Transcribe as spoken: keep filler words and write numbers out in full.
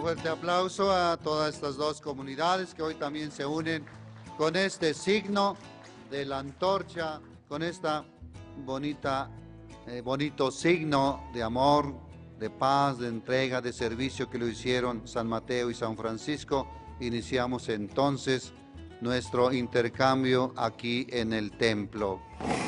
fuerte aplauso a todas estas dos comunidades que hoy también se unen con este signo de la antorcha, con esta bonita, eh, bonito signo de amor, de paz, de entrega, de servicio que lo hicieron San Mateo y San Francisco. Iniciamos entonces nuestro intercambio aquí en el templo.